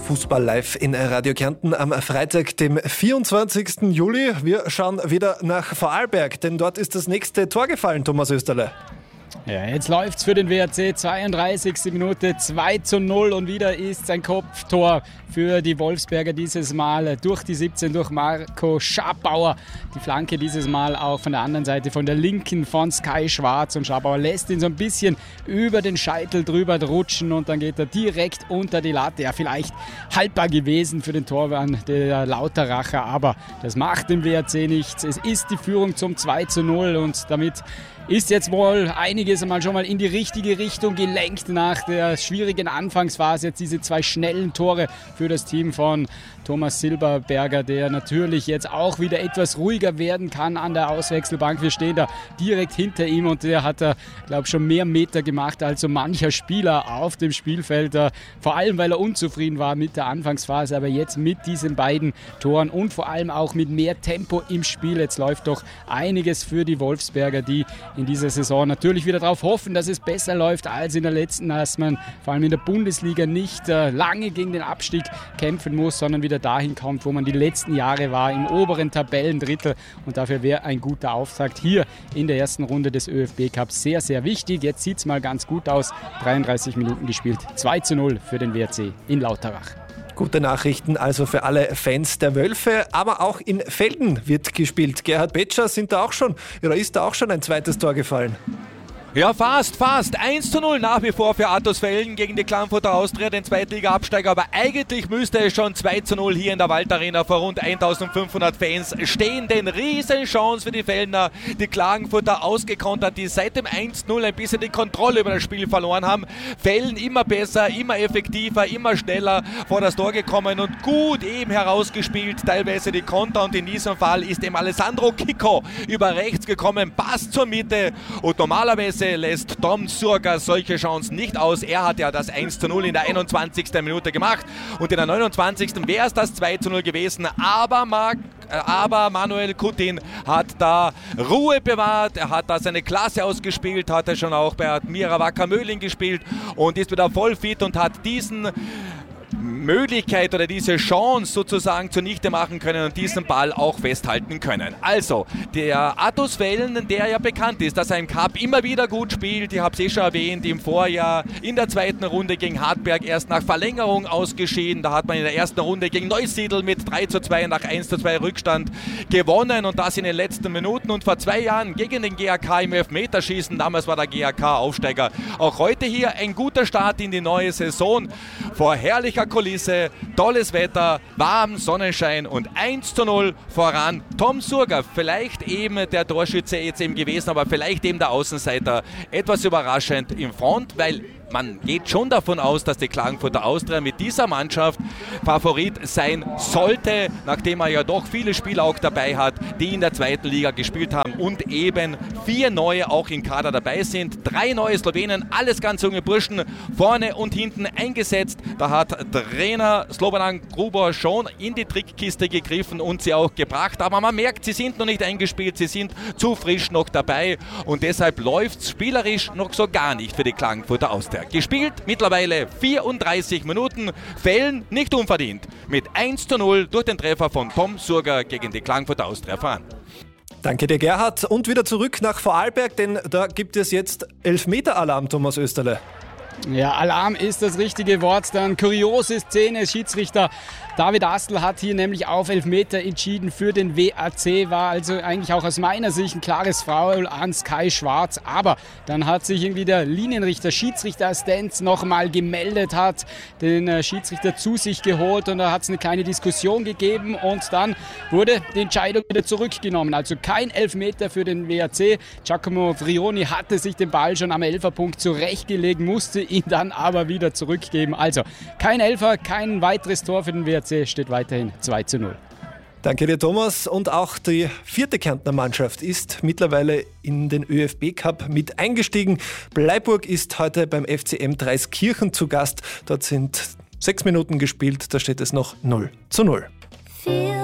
Fußball live in Radio Kärnten am Freitag, dem 24. Juli. Wir schauen wieder nach Vorarlberg, denn dort ist das nächste Tor gefallen, Thomas Österle. Ja, jetzt läuft's für den WRC, 32. Minute, 2:0 und wieder ist ein Kopftor für die Wolfsberger dieses Mal durch die 17, durch Marco Schabauer. Die Flanke dieses Mal auch von der anderen Seite, von der linken von Sky Schwarz, und Schabauer lässt ihn so ein bisschen über den Scheitel drüber rutschen und dann geht er direkt unter die Latte. Ja, vielleicht haltbar gewesen für den Torwart der Lauteracher, aber das macht dem WRC nichts. Es ist die Führung zum 2:0 und damit ist jetzt wohl einiges schon mal in die richtige Richtung gelenkt nach der schwierigen Anfangsphase. Jetzt diese 2 schnellen Tore für das Team von Thomas Silberberger, der natürlich jetzt auch wieder etwas ruhiger werden kann an der Auswechselbank. Wir stehen da direkt hinter ihm und der hat da, glaube ich, schon mehr Meter gemacht als so mancher Spieler auf dem Spielfeld. Vor allem, weil er unzufrieden war mit der Anfangsphase, aber jetzt mit diesen beiden Toren und vor allem auch mit mehr Tempo im Spiel. Jetzt läuft doch einiges für die Wolfsberger, die in dieser Saison natürlich wieder darauf hoffen, dass es besser läuft als in der letzten, dass man vor allem in der Bundesliga nicht lange gegen den Abstieg kämpfen muss, sondern wieder dahin kommt, wo man die letzten Jahre war, im oberen Tabellendrittel. Und dafür wäre ein guter Auftakt hier in der ersten Runde des ÖFB Cups sehr, sehr wichtig. Jetzt sieht es mal ganz gut aus. 33 Minuten gespielt. 2:0 für den WRC in Lauterach. Gute Nachrichten also für alle Fans der Wölfe, aber auch in Velden wird gespielt. Gerhard Betscher ist da auch schon ein zweites Tor gefallen? Ja, fast. 1:0 nach wie vor für Atos Velden gegen die Klagenfurter Austria, den Zweitliga-Absteiger. Aber eigentlich müsste es schon 2:0 hier in der Waldarena vor rund 1500 Fans stehen. Denn Riesenchance für die Veldener. Die Klagenfurter ausgekontert, die seit dem 1:0 ein bisschen die Kontrolle über das Spiel verloren haben. Velden immer besser, immer effektiver, immer schneller vor das Tor gekommen und gut eben herausgespielt. Teilweise die Konter, und in diesem Fall ist eben Alessandro Kiko über rechts gekommen. Pass zur Mitte und normalerweise lässt Tom Surga solche Chancen nicht aus. Er hat ja das 1:0 in der 21. Minute gemacht und in der 29. wäre es das 2:0 gewesen, aber Manuel Kutin hat da Ruhe bewahrt, er hat da seine Klasse ausgespielt, hat er schon auch bei Admira Wacker Mödling gespielt und ist wieder voll fit und hat diesen Möglichkeit oder diese Chance sozusagen zunichte machen können und diesen Ball auch festhalten können. Also, der Atos Velden, der ja bekannt ist, dass er im Cup immer wieder gut spielt, ich habe es schon erwähnt, im Vorjahr in der zweiten Runde gegen Hartberg erst nach Verlängerung ausgeschieden, da hat man in der ersten Runde gegen Neusiedl mit 3:2 nach 1:2 Rückstand gewonnen und das in den letzten Minuten, und vor 2 Jahren gegen den GAK im Elfmeterschießen, damals war der GAK Aufsteiger. Auch heute hier ein guter Start in die neue Saison, vor herrlicher Kulisse, tolles Wetter, warm, Sonnenschein und 1:0 voran. Tom Surga, vielleicht eben der Torschütze jetzt eben gewesen, aber vielleicht eben der Außenseiter. Etwas überraschend im Front, weil man geht schon davon aus, dass die Klagenfurter Austria mit dieser Mannschaft Favorit sein sollte, nachdem er ja doch viele Spieler auch dabei hat, die in der zweiten Liga gespielt haben und eben 4 neue auch im Kader dabei sind. 3 neue Slowenen, alles ganz junge Burschen, vorne und hinten eingesetzt. Da hat Trainer Slobodan Gruber schon in die Trickkiste gegriffen und sie auch gebracht. Aber man merkt, sie sind noch nicht eingespielt, sie sind zu frisch noch dabei und deshalb läuft es spielerisch noch so gar nicht für die Klagenfurter Austria. Gespielt mittlerweile 34 Minuten, Velden nicht unverdient mit 1:0 durch den Treffer von Tom Surga gegen die Klagenfurter Austria voran. Danke dir, Gerhard. Und wieder zurück nach Vorarlberg, denn da gibt es jetzt Elfmeter-Alarm, Thomas Österle. Ja, Alarm ist das richtige Wort. Dann kuriose Szene. Schiedsrichter David Astl hat hier nämlich auf Elfmeter entschieden für den WAC. War also eigentlich auch aus meiner Sicht ein klares Foul an Sky Schwarz. Aber dann hat sich irgendwie der Linienrichter, Schiedsrichterassistenz nochmal gemeldet, hat den Schiedsrichter zu sich geholt und da hat es eine kleine Diskussion gegeben und dann wurde die Entscheidung wieder zurückgenommen. Also kein Elfmeter für den WAC. Giacomo Vrioni hatte sich den Ball schon am Elferpunkt zurechtgelegt, musste ihn dann aber wieder zurückgeben. Also kein Elfer, kein weiteres Tor für den WAC, steht weiterhin 2:0. Danke dir, Thomas. Und auch die 4. Kärntner Mannschaft ist mittlerweile in den ÖFB Cup mit eingestiegen. Bleiburg ist heute beim FCM Dreiskirchen zu Gast. Dort sind 6 Minuten gespielt, da steht es noch 0:0.